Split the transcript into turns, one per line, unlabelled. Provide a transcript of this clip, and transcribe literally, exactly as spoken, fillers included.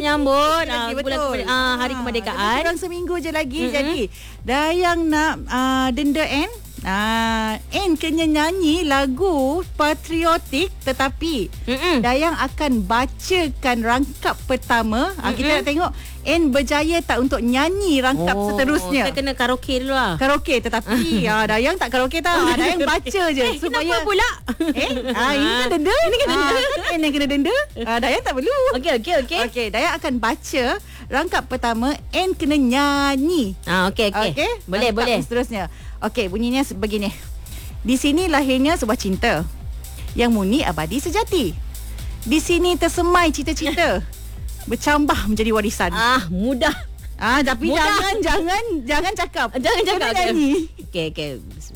menyambut
lagi,
uh, bulan
betul.
kemerdekaan, uh, hari kemerdekaan.
Kurang seminggu je lagi.
Mm-mm.
Jadi Dayang nak uh, denda N. Ah, N kena nyanyi lagu patriotik, tetapi
Mm-mm.
Dayang akan bacakan rangkap pertama. Ah, kita nak tengok N berjaya tak untuk nyanyi rangkap
Oh,
seterusnya.
kita kena karaoke dulu lah.
Karaoke, tetapi ah, Dayang tak karaoke tau. Dayang baca je
Eh,
supaya
kenapa pula?
Eh, ah, ini kan denda. Ini kan denda. Ah, N yang kena denda. Ah, Dayang tak perlu.
Okey, okey, okey.
Okey, Dayang akan baca rangkap pertama, N kena nyanyi.
Ah, okey, okey.
Okey?
Boleh,
Rangkap
boleh.
seterusnya. Okey, bunyinya begini. Di sini lahirnya sebuah cinta yang murni abadi sejati. Di sini tersemai cita-cita bercambah menjadi warisan.
Ah, mudah.
Ah, tapi
Mudah.
jangan jangan jangan cakap.
Jangan cakap.
Kena nyanyi.
Okey, okey.